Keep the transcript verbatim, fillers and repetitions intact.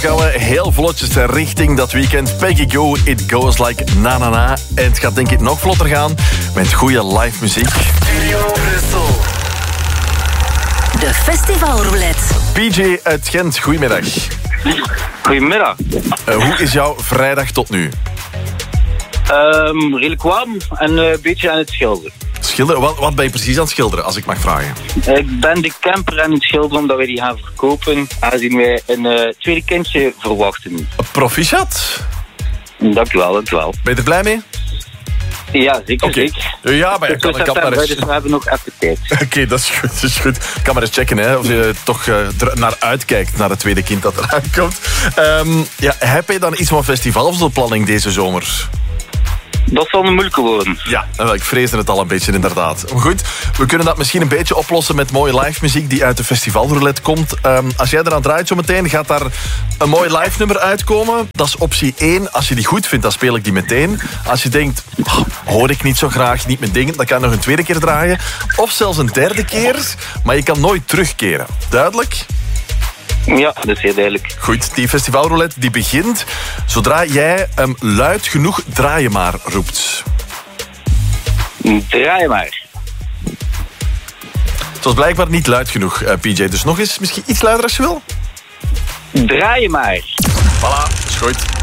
gaan we heel vlotjes richting dat weekend. Peggy Gou, It Goes Like Na Na Na. En het gaat denk ik nog vlotter gaan met goede live muziek. Studio Brussel. De Festivalroulette. P J uit Gent, goedemiddag. Goedemiddag. Uh, hoe is jouw vrijdag tot nu? Um, redelijk warm en een uh, beetje aan het schilderen. Schilderen? Wat, wat ben je precies aan het schilderen, als ik mag vragen? Ik ben de camper aan het schilderen omdat wij die gaan verkopen, aangezien wij een uh, tweede kindje verwachten. Proficiat. Dank u wel, dank u wel. Ben je er blij mee? Ja, zeker, okay. zeker. Ja, maar je kan, kan maar eens... Dus we hebben nog even tijd. Oké, okay, dat is goed, dat is goed. Ik kan maar eens checken, hè, of je toch uh, er naar uitkijkt, naar het tweede kind dat eraan komt. Um, ja, heb je dan iets van festivals op planning deze zomer? Dat zal een moeilijke worden. Ja, ik vreesde het al een beetje inderdaad. Maar goed, we kunnen dat misschien een beetje oplossen met mooie live muziek die uit de festivalroulette komt. Um, als jij eraan draait zo meteen, gaat daar een mooi live nummer uitkomen. Dat is optie één. Als je die goed vindt, dan speel ik die meteen. Als je denkt, oh, hoor ik niet zo graag, niet mijn ding, dan kan je nog een tweede keer draaien. Of zelfs een derde keer, maar je kan nooit terugkeren. Duidelijk? Ja, dat is heel duidelijk. Goed, die festivalroulette die begint zodra jij um, luid genoeg draai je maar roept. Draai maar. Het was blijkbaar niet luid genoeg, uh, P J. Dus nog eens, misschien iets luider als je wil. Draai maar. Voilà, is goed.